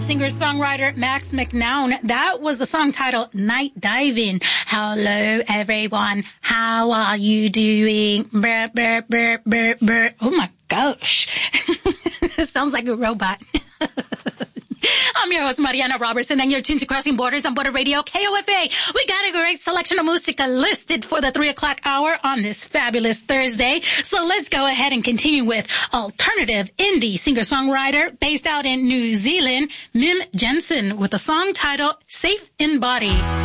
singer-songwriter Max McNown. That was the song titled Night Diving. Hello, everyone. How are you doing? Brr, brr, brr, brr, brr. Oh, my gosh. It sounds like a robot. I'm your host, Mariana Robertson, and you're tuned to Crossing Borders on Border Radio, KOFA. We got a great selection of música listed for the 3 o'clock hour on this fabulous Thursday. So let's go ahead and continue with alternative indie singer-songwriter based out in New Zealand, Mim Jensen, with a song titled Safe in Body.